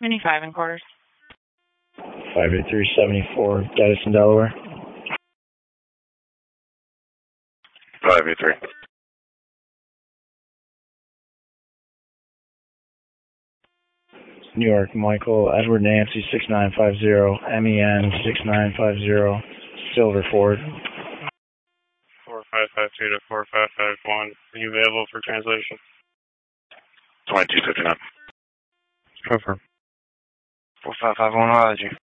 Mini 5 and quarters. 58374, Gaddison, Delaware. 583. New York, Michael, Edward Nancy, 6950, MEN, 6950, Silver Ford. 4552 to 4551. Are you available for translation? 2259. Confirm. 4551, how are you?